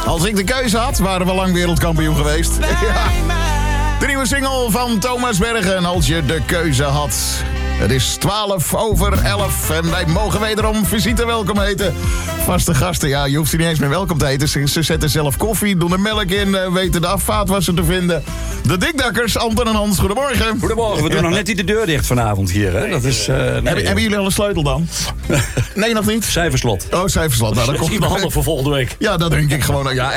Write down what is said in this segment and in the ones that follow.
Als ik de keuze had, waren we lang wereldkampioen geweest. Ja. De nieuwe single van Thomas Bergen, Als je de keuze had. Het is 11:12 en wij mogen wederom visite welkom heten. Vaste gasten, ja, je hoeft ze niet eens meer welkom te heten. Ze zetten zelf koffie, doen er melk in, weten de afvaatwasser te vinden. De Dikdakkers, Anton en Hans, goedemorgen. Goedemorgen, we doen nog net niet de deur dicht vanavond hier. Hè? Dat is, Hebben jullie al een sleutel dan? Nee, nog niet? Cijferslot. Oh, cijferslot. Nou, Dat is iemand handig voor volgende week. Ja, dat denk ik gewoon. Ja,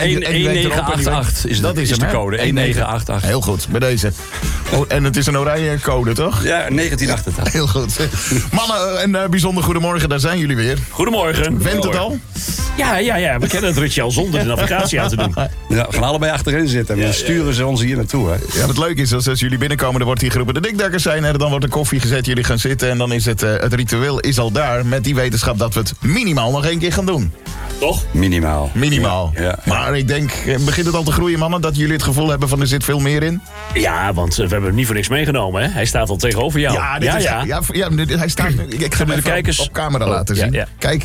1988 is de code. 1988. Heel goed, bij deze. Oh, en het is een oranje code, toch? Ja, 1988. Heel goed. Mannen, een bijzonder goedemorgen, daar zijn jullie weer. Goedemorgen. Went het al? Ja, we kennen het ritje al zonder de navigatie aan te doen. Ja, we gaan allebei achterin zitten en dan sturen ze ons hier naartoe. Hè? Ja, wat leuk is, als jullie binnenkomen, dan wordt hier geroepen de Dikdakkers zijn er. Dan wordt er koffie gezet, jullie gaan zitten en dan is het ritueel is al daar. Met die wetenschap dat we het minimaal nog 1 keer gaan doen. Toch? Minimaal. Ja. Maar ik denk, begint het al te groeien, mannen, dat jullie het gevoel hebben van er zit veel meer in? Ja, want we hebben hem niet voor niks meegenomen, hè? Hij staat al tegenover jou. Hij staat. Ik ga hem even kijkers op camera laten zien. Ja. Kijk.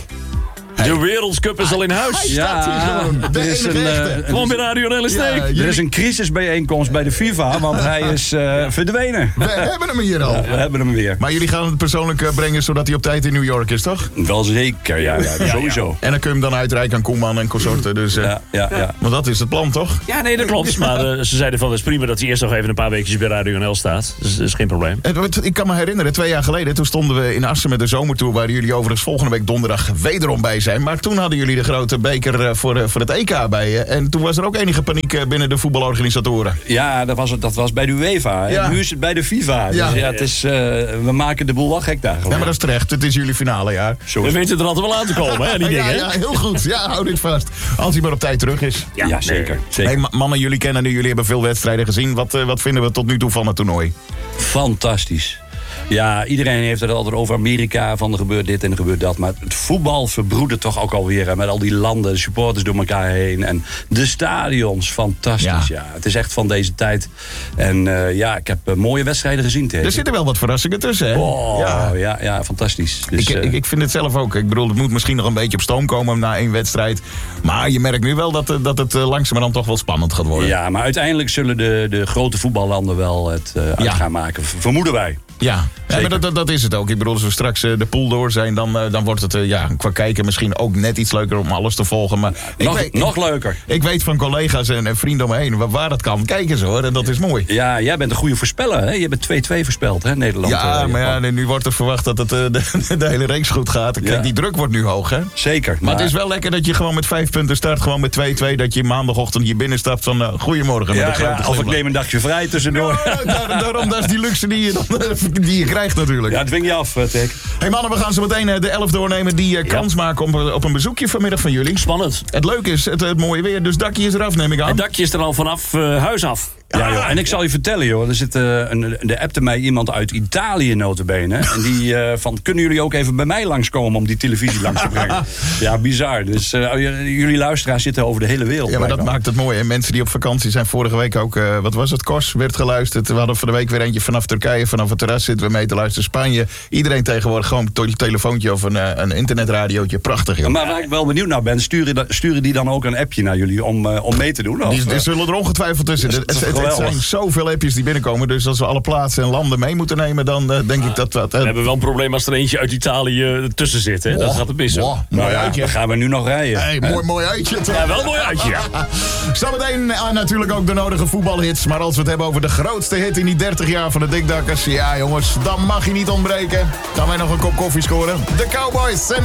De Wereldcup is al in huis. Hij staat hier gewoon. De enige echte. Gewoon bij Radio NL Steek. Er is een crisisbijeenkomst bij de FIFA, want hij is verdwenen. We hebben hem hier al. Ja, we hebben hem weer. Maar jullie gaan het persoonlijk brengen zodat hij op tijd in New York is, toch? Wel zeker, ja, sowieso. En dan kun je hem dan uitreiken aan Koeman en consorten. Dus, Ja. Maar dat is het plan, toch? Ja, nee, dat klopt. Maar ze zeiden van, het is prima dat hij eerst nog even een paar weekjes bij Radio NL staat. Dus dat is geen probleem. Ik kan me herinneren, 2 jaar geleden, toen stonden we in Assen met de zomertour, waar jullie overigens volgende week donderdag wederom bij zijn. Maar toen hadden jullie de grote beker voor het EK bij je. En toen was er ook enige paniek binnen de voetbalorganisatoren. Ja, dat was bij de UEFA. Ja. En nu is het bij de FIFA. Ja. Dus het is, we maken de boel wel gek daar. Ja, maar dat is terecht. Het is jullie finale jaar. We weten er altijd wel aan te komen, hè, die dingen. Ja, heel goed. Ja, hou dit vast. Als hij maar op tijd terug is. Ja, zeker. Hey, mannen, jullie kennen nu, jullie hebben veel wedstrijden gezien. Wat vinden we tot nu toe van het toernooi? Fantastisch. Ja, iedereen heeft het altijd over Amerika, van er gebeurt dit en er gebeurt dat. Maar het voetbal verbroedert toch ook alweer. Met al die landen, de supporters door elkaar heen. En de stadions, fantastisch. Ja. Het is echt van deze tijd. En ik heb mooie wedstrijden gezien. Er zitten wel wat verrassingen tussen, hè? Oh, ja, fantastisch. Dus, ik vind het zelf ook. Ik bedoel, het moet misschien nog een beetje op stoom komen na 1 wedstrijd. Maar je merkt nu wel dat het langzamerhand toch wel spannend gaat worden. Ja, maar uiteindelijk zullen de grote voetballanden wel het uit gaan maken. Vermoeden wij. Ja, maar dat is het ook. Ik bedoel, als we straks de pool door zijn, dan wordt het qua kijken misschien ook net iets leuker om alles te volgen. Maar nog leuker. Ik weet van collega's en vrienden om me heen waar dat kan. Kijken ze hoor, en dat is mooi. Ja, jij bent een goede voorspeller. Hè? Je bent 2-2 voorspeld, hè, Nederland. Ja, maar nu wordt er verwacht dat het de hele reeks goed gaat. Kijk, die druk wordt nu hoog, hè? Zeker. Maar het is wel lekker dat je gewoon met 5 punten start, gewoon met 2-2, dat je maandagochtend hier binnenstapt van goedemorgen. Of ik neem een dagje vrij tussendoor. Ja, daarom, dat is die luxe die je krijgt natuurlijk. Ja, dwing je af, Tek. Hey mannen, we gaan zo meteen de 11 doornemen die kans maken op een bezoekje vanmiddag van jullie. Spannend. Het leuke is, het mooie weer, dus dakje is eraf, neem ik aan. Het dakje is er al vanaf huis af. Ja, joh. En ik zal je vertellen, joh. Er zit de appte mij iemand uit Italië, notabene. En die kunnen jullie ook even bij mij langskomen om die televisie langs te brengen? Ja, bizar. Dus jullie luisteraars zitten over de hele wereld. Ja, maar dat maakt het mooi. En mensen die op vakantie zijn, vorige week ook, wat was het, Kors werd geluisterd. We hadden van de week weer eentje vanaf Turkije, vanaf het terras zitten we mee te luisteren. Spanje. Iedereen tegenwoordig gewoon door je telefoontje of een internetradiootje. Prachtig, joh. Maar waar ik wel benieuwd naar ben, sturen die dan ook een appje naar jullie om mee te doen? Die zullen er ongetwijfeld tussen. Het zijn zoveel appjes die binnenkomen. Dus als we alle plaatsen en landen mee moeten nemen, dan denk ik dat... We hebben wel een probleem als er eentje uit Italië tussen zit. Hè? Dat gaat het missen. Mooi uitje. Dan gaan we nu nog rijden. Hey, mooi uitje. Ja, wel een mooi uitje. Ja. Zometeen natuurlijk ook de nodige voetbalhits. Maar als we het hebben over de grootste hit in die 30 jaar van de Dikdakkers. Ja jongens, dan mag je niet ontbreken. Gaan wij nog een kop koffie scoren. De Cowboys en